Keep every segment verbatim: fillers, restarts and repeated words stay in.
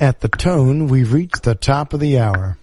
At the tone, we've reached the top of the hour.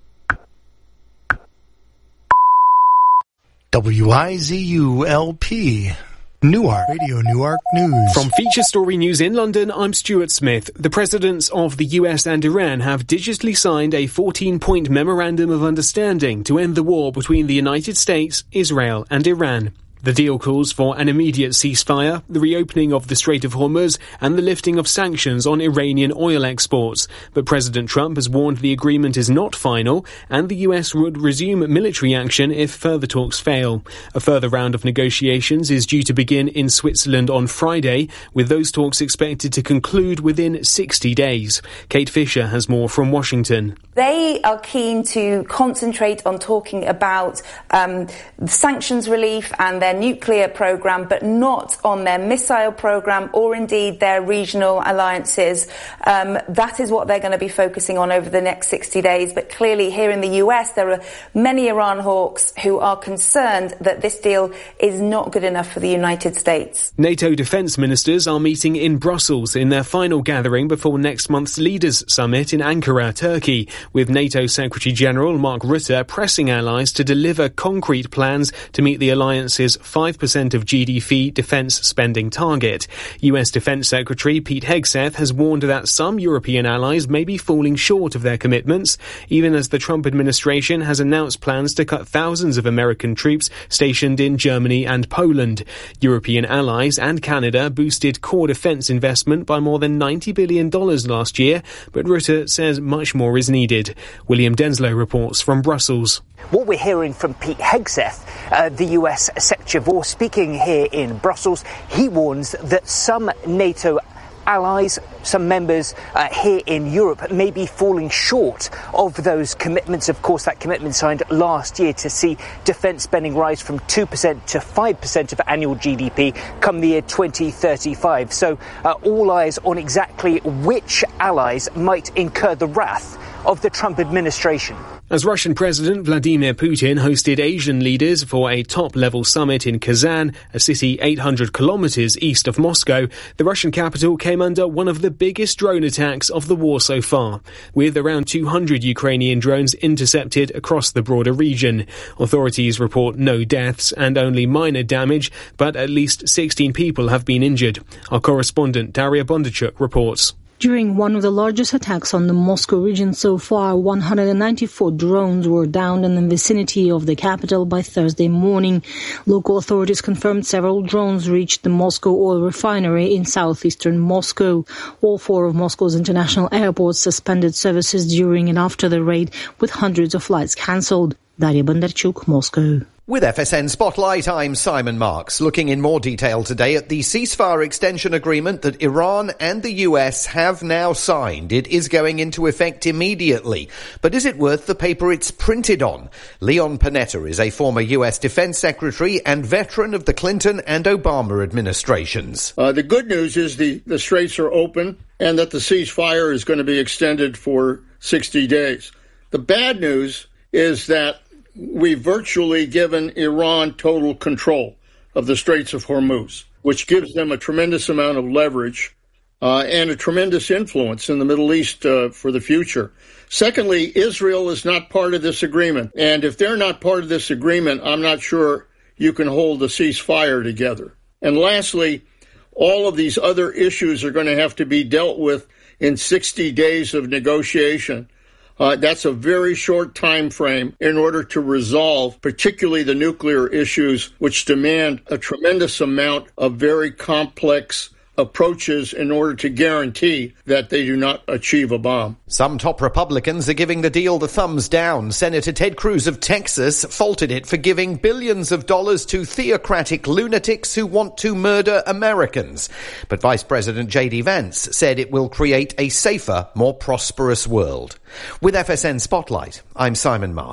W I Z U L P, Newark, Radio Newark News. From Feature Story News in London, I'm Stuart Smith. The presidents of the U S and Iran have digitally signed a fourteen-point memorandum of understanding to end the war between the United States, Israel and Iran. The deal calls for an immediate ceasefire, the reopening of the Strait of Hormuz, and the lifting of sanctions on Iranian oil exports. But President Trump has warned the agreement is not final, and the U S would resume military action if further talks fail. A further round of negotiations is due to begin in Switzerland on Friday, with those talks expected to conclude within sixty days. Kate Fisher has more from Washington. They are keen to concentrate on talking about um, sanctions relief and their nuclear program, but not on their missile program or indeed their regional alliances. Um, that is what they're going to be focusing on over the next sixty days. But clearly here in the U S, there are many Iran hawks who are concerned that this deal is not good enough for the United States. NATO defence ministers are meeting in Brussels in their final gathering before next month's Leaders' Summit in Ankara, Turkey, with NATO Secretary-General Mark Rutte pressing allies to deliver concrete plans to meet the alliance's five percent of G D P defence spending target. U S Defence Secretary Pete Hegseth has warned that some European allies may be falling short of their commitments, even as the Trump administration has announced plans to cut thousands of American troops stationed in Germany and Poland. European allies and Canada boosted core defence investment by more than ninety billion dollars last year, but Rutte says much more is needed. William Denslow reports from Brussels. What we're hearing from Pete Hegseth, uh, the U S Secretary of War, speaking here in Brussels, he warns that some NATO allies, some members uh, here in Europe may be falling short of those commitments. Of course, that commitment signed last year to see defence spending rise from two percent to five percent of annual G D P come the year twenty thirty-five. So uh, all eyes on exactly which allies might incur the wrath of the Trump administration. As Russian President Vladimir Putin hosted Asian leaders for a top-level summit in Kazan, a city eight hundred kilometers east of Moscow, the Russian capital came under one of the biggest drone attacks of the war so far, with around two hundred Ukrainian drones intercepted across the broader region. Authorities report no deaths and only minor damage, but at least sixteen people have been injured. Our correspondent Daria Bondarchuk reports. During one of the largest attacks on the Moscow region so far, one hundred ninety-four drones were downed in the vicinity of the capital by Thursday morning. Local authorities confirmed several drones reached the Moscow oil refinery in southeastern Moscow. All four of Moscow's international airports suspended services during and after the raid, with hundreds of flights cancelled. Daria Bondarchuk, Moscow. With F S N Spotlight, I'm Simon Marks, looking in more detail today at the ceasefire extension agreement that Iran and the U S have now signed. It is going into effect immediately. But is it worth the paper it's printed on? Leon Panetta is a former U S Defense Secretary and veteran of the Clinton and Obama administrations. Uh, the good news is the, the straits are open and that the ceasefire is going to be extended for sixty days. The bad news is that we've virtually given Iran total control of the Straits of Hormuz, which gives them a tremendous amount of leverage uh, and a tremendous influence in the Middle East uh, for the future. Secondly, Israel is not part of this agreement. And if they're not part of this agreement, I'm not sure you can hold a ceasefire together. And lastly, all of these other issues are going to have to be dealt with in sixty days of negotiation. Uh, that's a very short time frame in order to resolve particularly the nuclear issues, which demand a tremendous amount of very complex approaches in order to guarantee that they do not achieve a bomb. Some top Republicans are giving the deal the thumbs down. Senator Ted Cruz of Texas faulted it for giving billions of dollars to theocratic lunatics who want to murder Americans. But Vice President J D Vance said it will create a safer, more prosperous world. With F S N Spotlight, I'm Simon Marks.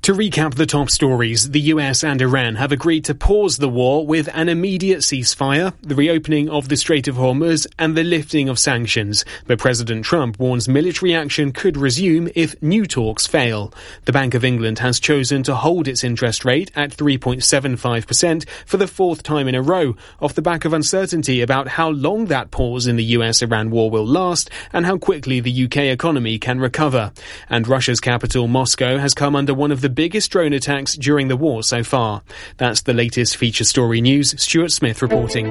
To recap the top stories, the U S and Iran have agreed to pause the war with an immediate ceasefire, the reopening of the Strait of Hormuz, and the lifting of sanctions. But President Trump warns military action could resume if new talks fail. The Bank of England has chosen to hold its interest rate at three point seven five percent for the fourth time in a row, off the back of uncertainty about how long that pause in the U S-Iran war will last and how quickly the U K economy can recover. And Russia's capital, Moscow, has come under one of the biggest drone attacks during the war so far. That's the latest feature story news. Stuart Smith reporting.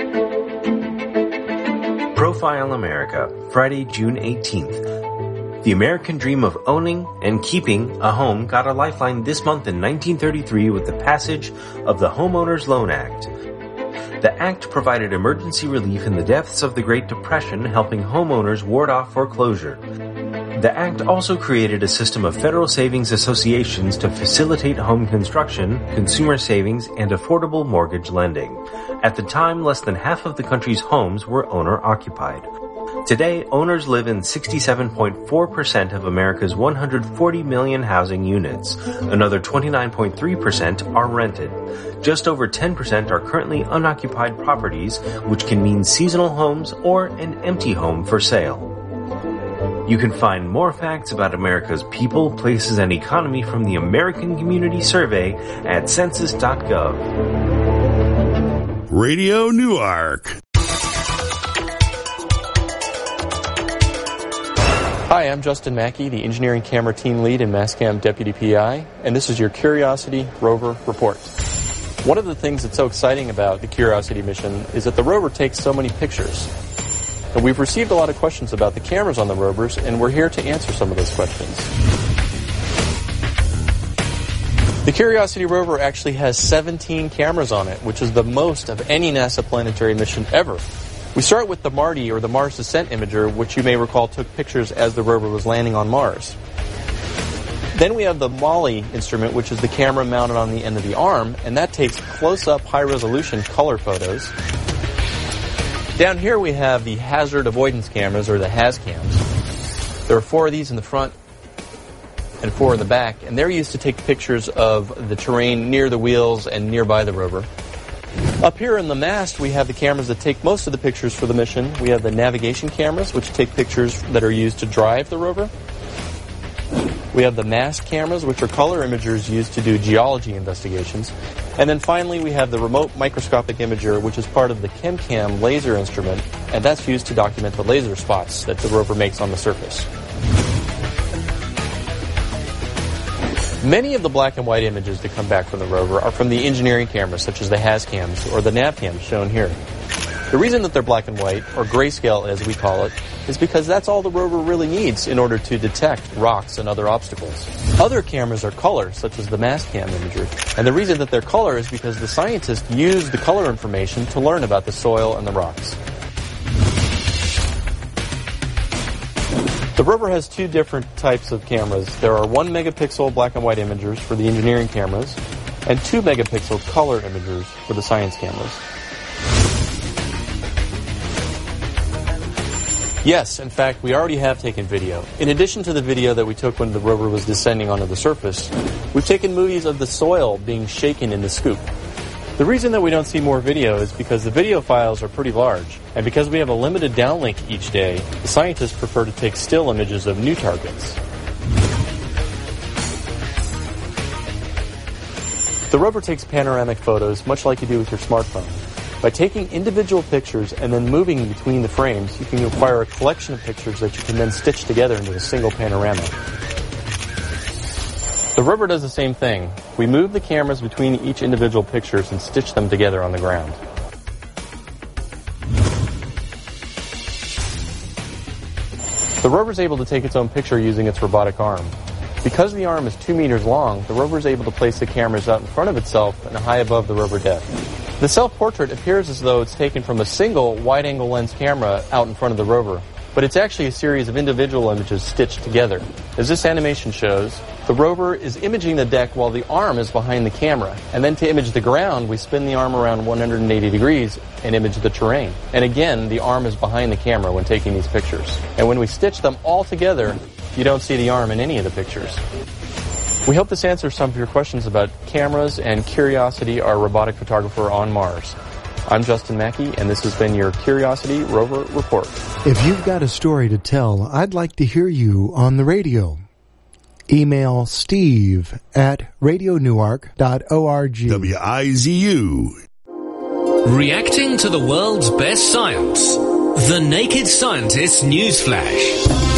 Profile America, Friday, June eighteenth. The American dream of owning and keeping a home got a lifeline this month in nineteen thirty-three with the passage of the Homeowners Loan Act. The act provided emergency relief in the depths of the Great Depression, helping homeowners ward off foreclosure. The act also created a system of federal savings associations to facilitate home construction, consumer savings, and affordable mortgage lending. At the time, less than half of the country's homes were owner-occupied. Today, owners live in sixty-seven point four percent of America's one hundred forty million housing units. Another twenty-nine point three percent are rented. Just over ten percent are currently unoccupied properties, which can mean seasonal homes or an empty home for sale. You can find more facts about America's people, places, and economy from the American Community Survey at census dot gov. Radio Newark. Hi, I'm Justin Mackey, the Engineering Camera Team Lead and Mastcam Deputy P I, and this is your Curiosity Rover Report. One of the things that's so exciting about the Curiosity mission is that the rover takes so many pictures. And we've received a lot of questions about the cameras on the rovers, and we're here to answer some of those questions. The Curiosity rover actually has seventeen cameras on it, which is the most of any NASA planetary mission ever. We start with the MARDI, or the Mars Descent Imager, which you may recall took pictures as the rover was landing on Mars. Then we have the MALI instrument, which is the camera mounted on the end of the arm, and that takes close-up, high-resolution color photos. Down here we have the hazard avoidance cameras, or the HAZCAMs. There are four of these in the front and four in the back, and they're used to take pictures of the terrain near the wheels and nearby the rover. Up here in the mast, we have the cameras that take most of the pictures for the mission. We have the navigation cameras, which take pictures that are used to drive the rover. We have the mast cameras, which are color imagers used to do geology investigations. And then finally, we have the remote microscopic imager, which is part of the ChemCam laser instrument, and that's used to document the laser spots that the rover makes on the surface. Many of the black and white images that come back from the rover are from the engineering cameras, such as the HAZCAMs or the NavCams shown here. The reason that they're black and white, or grayscale as we call it, is because that's all the rover really needs in order to detect rocks and other obstacles. Other cameras are color, such as the Mastcam imager, and the reason that they're color is because the scientists use the color information to learn about the soil and the rocks. The rover has two different types of cameras. There are one megapixel black and white imagers for the engineering cameras, and two megapixel color imagers for the science cameras. Yes, in fact, we already have taken video. In addition to the video that we took when the rover was descending onto the surface, we've taken movies of the soil being shaken in the scoop. The reason that we don't see more video is because the video files are pretty large, and because we have a limited downlink each day, the scientists prefer to take still images of new targets. The rover takes panoramic photos, much like you do with your smartphone. By taking individual pictures and then moving between the frames, you can acquire a collection of pictures that you can then stitch together into a single panorama. The rover does the same thing. We move the cameras between each individual pictures and stitch them together on the ground. The rover is able to take its own picture using its robotic arm. Because the arm is two meters long, the rover is able to place the cameras out in front of itself and high above the rover deck. The self-portrait appears as though it's taken from a single wide-angle lens camera out in front of the rover, but it's actually a series of individual images stitched together. As this animation shows, the rover is imaging the deck while the arm is behind the camera, and then to image the ground, we spin the arm around one hundred eighty degrees and image the terrain. And again, the arm is behind the camera when taking these pictures. And when we stitch them all together, you don't see the arm in any of the pictures. We hope this answers some of your questions about cameras and Curiosity, our robotic photographer on Mars. I'm Justin Mackey, and this has been your Curiosity Rover Report. If you've got a story to tell, I'd like to hear you on the radio. Email steve at radio newark dot org. W I Z U. Reacting to the world's best science. The Naked Scientist Newsflash.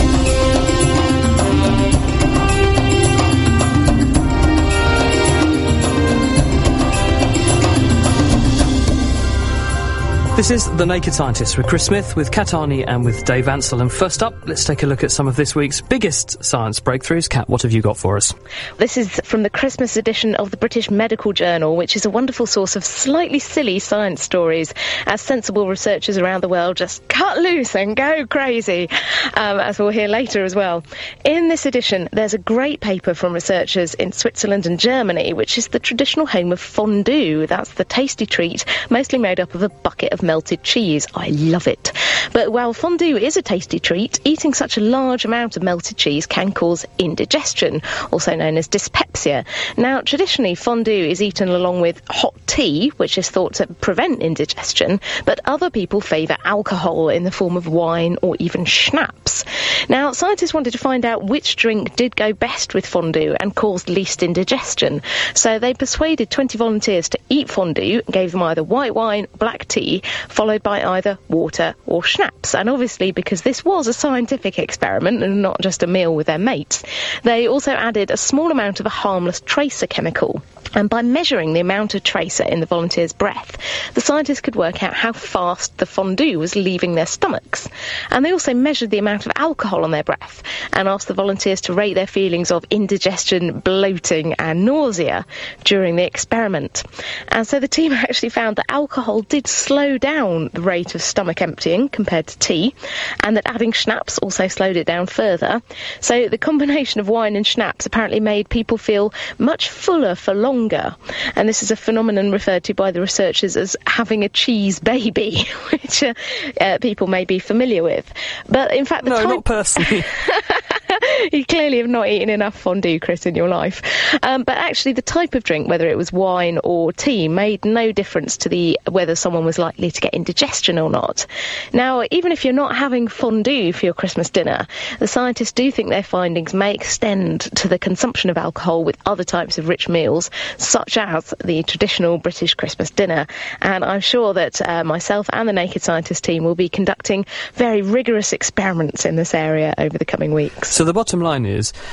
This is The Naked Scientist with Chris Smith, with Kat Arney and with Dave Ansell. And first up, let's take a look at some of this week's biggest science breakthroughs. Kat, what have you got for us? This is from the Christmas edition of the British Medical Journal, which is a wonderful source of slightly silly science stories as sensible researchers around the world just cut loose and go crazy, um, as we'll hear later as well. In this edition, there's a great paper from researchers in Switzerland and Germany, which is the traditional home of fondue. That's the tasty treat, mostly made up of a bucket of melted cheese. I love it. But while fondue is a tasty treat, eating such a large amount of melted cheese can cause indigestion, also known as dyspepsia. Now, traditionally, fondue is eaten along with hot tea, which is thought to prevent indigestion, but other people favour alcohol in the form of wine or even schnapps. Now, scientists wanted to find out which drink did go best with fondue and caused least indigestion. So they persuaded twenty volunteers to eat fondue, gave them either white wine, black tea, followed by either water or schnapps. And obviously, because this was a scientific experiment and not just a meal with their mates, they also added a small amount of a harmless tracer chemical. And by measuring the amount of tracer in the volunteers' breath, the scientists could work out how fast the fondue was leaving their stomachs. And they also measured the amount of alcohol on their breath and asked the volunteers to rate their feelings of indigestion, bloating and nausea during the experiment. And so the team actually found that alcohol did slow down the rate of stomach emptying compared to tea, and that adding schnapps also slowed it down further. So the combination of wine and schnapps apparently made people feel much fuller for longer. And this is a phenomenon referred to by the researchers as having a cheese baby, which uh, uh, people may be familiar with. But in fact, the no, type... not personally. You clearly have not eaten enough fondue, Chris, in your life. Um, but actually, the type of drink, whether it was wine or tea, made no difference to the whether someone was likely to get indigestion or not. Now, even if you're not having fondue for your Christmas dinner, the scientists do think their findings may extend to the consumption of alcohol with other types of rich meals, such as the traditional British Christmas dinner. And I'm sure that uh, myself and the Naked Scientist team will be conducting very rigorous experiments in this area over the coming weeks. So the bottom line is,